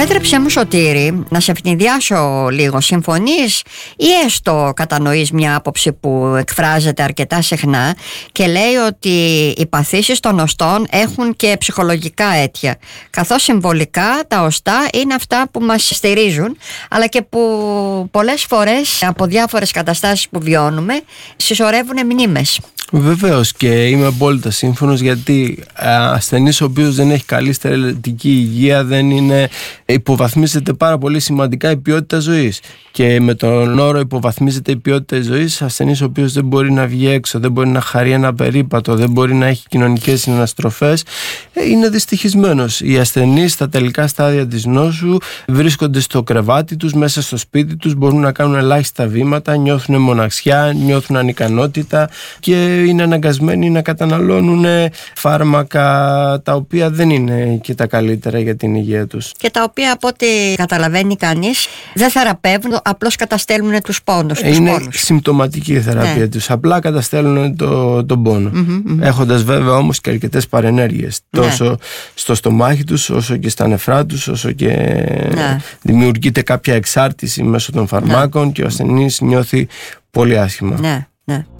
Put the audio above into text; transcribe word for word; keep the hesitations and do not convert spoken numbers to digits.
Επέτρεψέ μου, Σωτήρη, να σε ευνηδιάσω λίγο. Συμφωνείς ή έστω κατανοείς μια άποψη που εκφράζεται αρκετά συχνά και λέει ότι οι παθήσεις των οστών έχουν και ψυχολογικά αίτια, καθώς συμβολικά τα οστά είναι αυτά που μας στηρίζουν, αλλά και που πολλές φορές από διάφορες καταστάσεις που βιώνουμε συσσωρεύουν μνήμες. Βεβαίως, και είμαι απόλυτα σύμφωνος, γιατί ασθενής ο οποίος δεν έχει καλή στερετική υγεία δεν είναι, υποβαθμίζεται πάρα πολύ σημαντικά η ποιότητα ζωής. Και με τον όρο υποβαθμίζεται η ποιότητα ζωής, ασθενής ο οποίος δεν μπορεί να βγει έξω, δεν μπορεί να χαρεί ένα περίπατο, δεν μπορεί να έχει κοινωνικές συναναστροφές, είναι δυστυχισμένος. Οι ασθενείς στα τελικά στάδια της νόσου βρίσκονται στο κρεβάτι τους, μέσα στο σπίτι τους, μπορούν να κάνουν ελάχιστα βήματα, νιώθουν μοναξιά, νιώθουν ανικανότητα και είναι αναγκασμένοι να καταναλώνουν φάρμακα τα οποία δεν είναι και τα καλύτερα για την υγεία τους. Και τα οποία, από ό,τι καταλαβαίνει κανείς, δεν θεραπεύουν, απλώς καταστέλνουν τους πόνους. Τους είναι πόνους. συμπτωματική η θεραπεία ναι. τους, απλά καταστέλνουν το, τον πόνο. Mm-hmm, mm-hmm. Έχοντας βέβαια όμως και αρκετές παρενέργειες, ναι. τόσο στο στομάχι τους, όσο και στα νεφρά τους, όσο και ναι. δημιουργείται κάποια εξάρτηση μέσω των φαρμάκων ναι. και ο ασθενής νιώθει πολύ άσχημα. Ναι, ναι.